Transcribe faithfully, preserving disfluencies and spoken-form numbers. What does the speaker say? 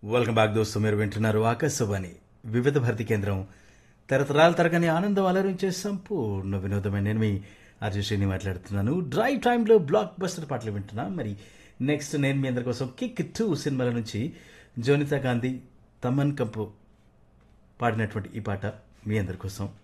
Welcome back దోస్తు. మీరు వింటున్నారు ఆకాశవాణి వివిధ భారతి కేంద్రం. తరతరాల తరగని ఆనందం అలరించే సంపూర్ణ వినోదమైన నేను మీ అర్జుశ్రీని మాట్లాడుతున్నాను. డ్రైవ్ టైంలో బ్లాక్ బస్టర్ పాటలు వింటున్నా. మరి నెక్స్ట్ నేను మీ అందరి కోసం కిక్ టూ సినిమాల నుంచి జోనితా గాంధీ, తమన్ కంపు పాడినటువంటి ఈ పాట మీ అందరి కోసం.